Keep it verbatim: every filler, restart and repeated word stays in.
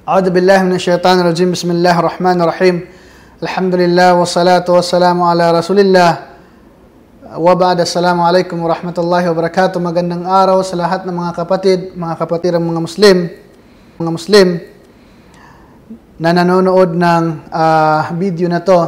A'udzu billahi minasyaitonir rajim. Bismillahirrahmanirrahim. Alhamdulillah wassalatu wassalamu ala Rasulillah. Wa ba'da, assalamualaikum warahmatullahi wabarakatuh. Magandang araw sa lahat ng mga kapatid, mga kapatirang mga Muslim, mga Muslim na nanonood ng uh, video na to.